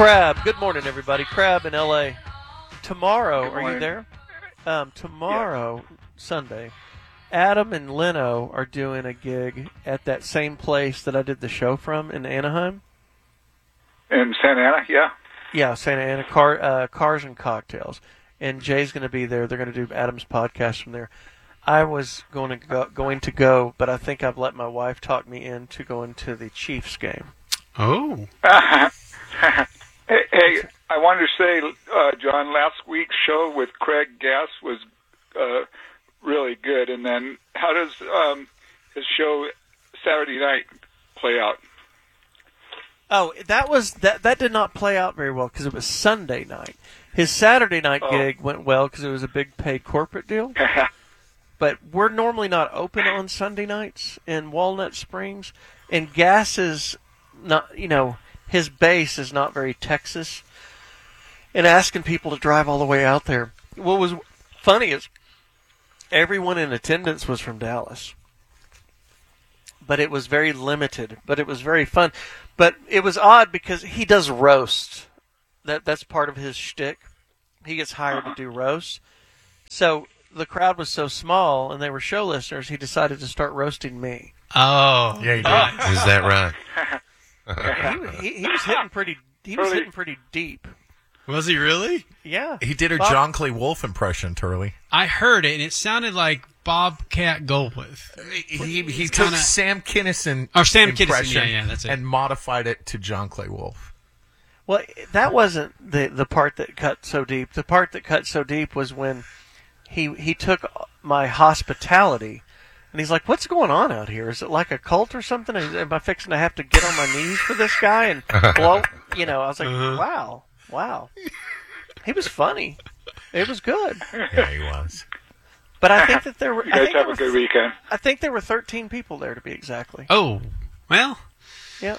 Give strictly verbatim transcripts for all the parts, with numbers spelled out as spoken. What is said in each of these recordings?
Crab. Good morning, everybody. Crab in L A. Tomorrow, Good are morning. you there? Um, tomorrow, Sunday, Adam and Leno are doing a gig at that same place that I did the show from in Anaheim. In Santa Ana, yeah. Yeah, Santa Ana, car, uh, Cars and Cocktails. And Jay's going to be there. They're going to do Adam's podcast from there. I was going to go, going to go, but I think I've let my wife talk me into going to the Chiefs game. Oh. Hey, hey, I wanted to say, uh, John, last week's show with Craig Gass was uh, really good. And then how does um, his show Saturday night play out? Oh, that was that. That did not play out very well because it was Sunday night. His Saturday night Oh. gig went well because it was a big paid corporate deal. But we're normally not open on Sunday nights in Walnut Springs, and Gas is not. You know, his base is not very Texas, and asking people to drive all the way out there. What was funny is everyone in attendance was from Dallas, but it was very limited. But it was very fun. But it was odd because he does roasts. That that's part of his shtick. He gets hired to do roasts. So the crowd was so small, and they were show listeners. He decided to start roasting me. Oh. Yeah, he did. Is that right? he, he, he was hitting pretty. He was hitting pretty deep. Was he really? Yeah. He did a Bob- John Clay Wolf impression, Turley. I heard it, and it sounded like Bobcat Goldthwait. He he It's took kinda- Sam Kinison Oh, Sam Kinison, impression yeah, yeah, that's it. and modified it to John Clay Wolf. Well, that wasn't the the part that cut so deep. The part that cut so deep was when he he took my hospitality, and he's like, "What's going on out here? Is it like a cult or something? Am I fixing to have to get on my knees for this guy and blow?" You know, I was like, "Wow, wow." He was funny. It was good. Yeah, he was. But I think that there were. You I guys think have there a good were, weekend. I think there were thirteen people there to be exactly. Oh. Well, Yeah.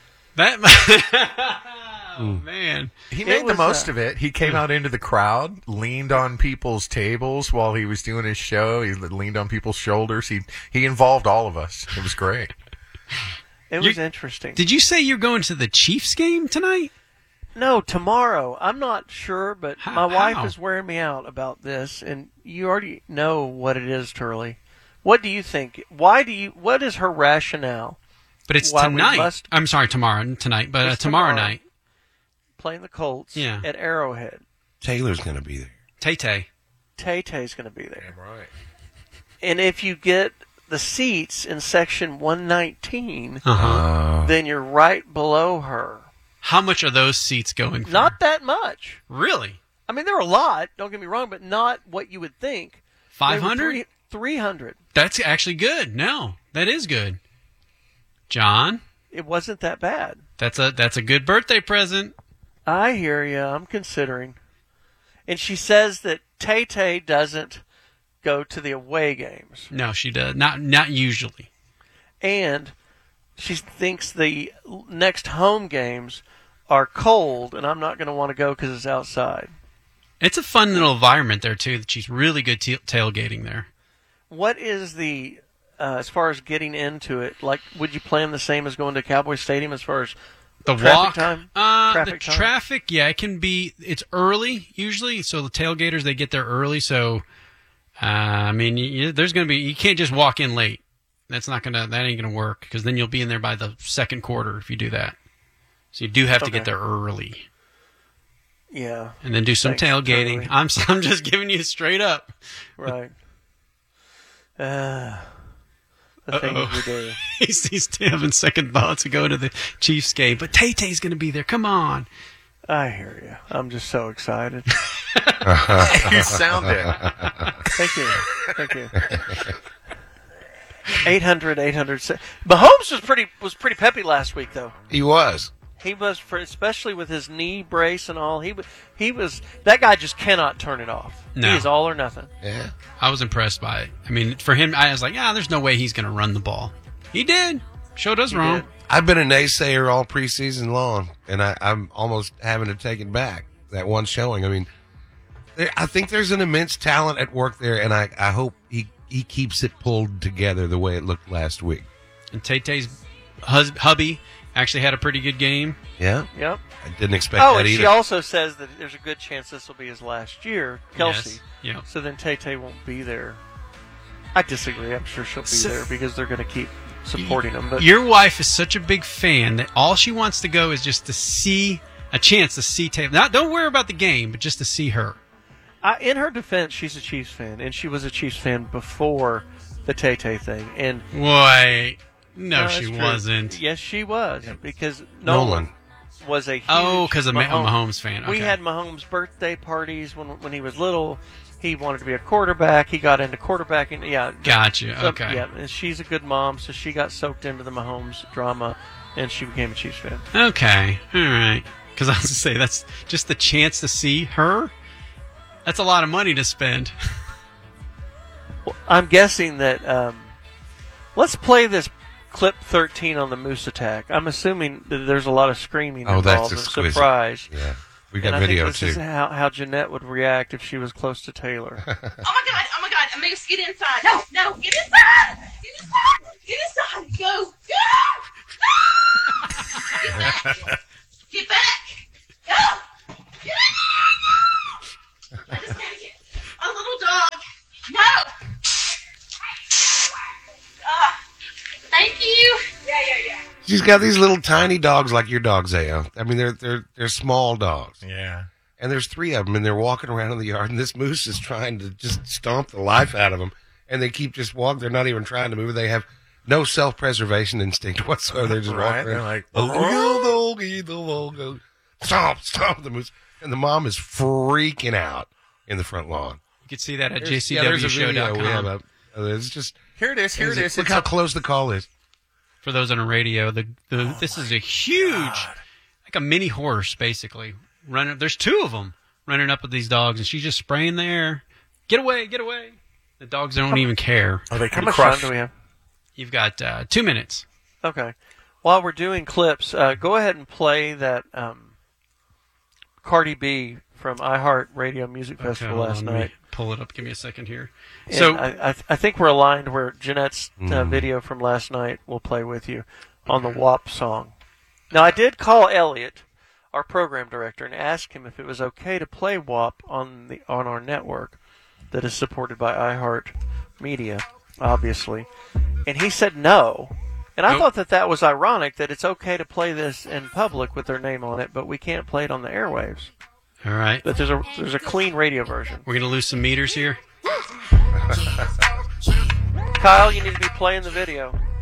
that... oh, man. He made the was, most uh, of it. He came out into the crowd, leaned on people's tables while he was doing his show. He leaned on people's shoulders. He he involved all of us. It was great. It You- was interesting. Did you say you're going to the Chiefs game tonight? No, tomorrow. I'm not sure, but How- my wife how? is wearing me out about this, and you already know what it is, Turley. What do you think? Why do you? What is her rationale? But it's Why we tonight. must- I'm sorry, tomorrow, tonight, but uh, It's tomorrow, tomorrow. night. Playing the Colts Yeah. at Arrowhead. Taylor's going to be there. Tay-Tay. Tay Tay's going to be there, right. and if you get the seats in section one nineteen, Uh-huh. Uh, then you're right below her. How much are those seats going for? Not that much. Really? I mean, there are a lot. Don't get me wrong, but not what you would think. five hundred? Three hundred. That's actually good. No, that is good. John, It wasn't that bad. that's a that's a good birthday present. I hear you. I'm considering. And she says that Tay Tay doesn't go to the away games. No, she does not. Not usually. And she thinks the next home games are cold, and I'm not going to want to go because it's outside. It's a fun little environment there too. That she's really good ta- tailgating there. What is the, uh, as far as getting into it, like, would you plan the same as going to Cowboy Stadium as far as The traffic walk time? Uh, Traffic the time? traffic, yeah, it can be. It's early usually, so the tailgaters they get there early. So, uh, I mean, you, there's going to be you can't just walk in late. That's not gonna that ain't gonna work because then you'll be in there by the second quarter if you do that. So you do have to get Okay. there early Yeah, and then do some Thanks, tailgating. Charlie. I'm I'm just giving you straight up. right. Uh, the things Uh-oh. we do. he's he's having second thoughts of going to the Chiefs game, but Tay Tay's going to be there. Come on. I hear you. I'm just so excited. You sound it. Thank you. Thank you. eight hundred, eight hundred. Mahomes was pretty was pretty peppy last week, though. he was. He was, for especially with his knee brace and all. He was, he was. That guy just cannot turn it off. No. He is all or nothing. Yeah. I was impressed by it. I mean, for him, I was like, ah, there's no way he's going to run the ball. He did. Showed us He wrong. did. I've been a naysayer all preseason long, and I, I'm almost having to take it back. That one showing. I mean, there, I think there's an immense talent at work there, and I, I hope he, he keeps it pulled together the way it looked last week. And Tay Tay's hus- hubby actually had a pretty good game. Yeah, Yep. I didn't expect Oh, that and either. she also says that there's a good chance this will be his last year, Kelsey. Yes. Yeah. So then Tay Tay won't be there. I disagree. I'm sure she'll be So- there because they're going to keep supporting him. But Your wife is such a big fan that all she wants to go is just to see a chance to see Taylor. Not don't worry about the game, but just to see her. I, in her defense, she's a Chiefs fan, and she was a Chiefs fan before the Tay Tay thing. And Wait, no, No, she that's true. wasn't. Yes, she was because Nolan, Nolan. was a huge Oh, because of Ma- Mahomes. Mahomes fan. We Okay. had Mahomes' birthday parties when when he was little. He wanted to be a quarterback. He got into quarterbacking. Yeah, Gotcha. so- Okay. Yeah, and she's a good mom, so she got soaked into the Mahomes drama, and she became a Chiefs fan. Okay. All right. Because I was going to say, that's just the chance to see her. That's a lot of money to spend. Well, I'm guessing that. Um, let's play this clip thirteen on the moose attack. I'm assuming that there's a lot of screaming Oh, that's involved and exquisite. surprise. Yeah, we And got I video think this too. is how, how Jeanette would react if she was close to Taylor. Oh my god, oh my god, Moose, get inside. No, no, get inside! Get inside! Get inside! Go! Go! Get back! Get back! Go! Get out! I just gotta get a little dog. No! Ah, thank you. Yeah, yeah, yeah. She's got these little tiny dogs like your dogs, Ao. I mean, they're they're they're small dogs. Yeah. And there's three of them, and they're walking around in the yard, and this moose is trying to just stomp the life out of them. And they keep just walking. They're not even trying to move. They have no self-preservation instinct whatsoever. They're just Right, walking they're around. like, "Oh, the doggy, the doggy." Stomp, stomp the moose. And the mom is freaking out in the front lawn. You can see that at There's- j c yeah, w there's a show video dot we have com. up. Uh, It's just, Here it is. Here it is. look It's how a- close the call is. For those on the radio, the, the this is a huge, like a mini horse, basically. Running. There's two of them running up with these dogs, and she's just spraying there. Get away, get away. The dogs don't even care. Oh, they How can much crush. time do we have? You've got uh, two minutes. Okay. While we're doing clips, uh, go ahead and play that um, Cardi B from iHeartRadio Music Festival Okay, last hold on, let me night. pull it up. Give me a second here. And So I, I, I think we're aligned where Jeanette's uh, Mm. video from last night will play with you on the W A P song. Now, I did call Elliot, our program director, and ask him if it was okay to play W A P on the on our network that is supported by iHeart Media, obviously. And he said no. And I Nope. thought that that was ironic that it's okay to play this in public with their name on it, but we can't play it on the airwaves. all right, But there's a there's a clean radio version. we're gonna lose some meters here. Kyle, you need to be playing the video.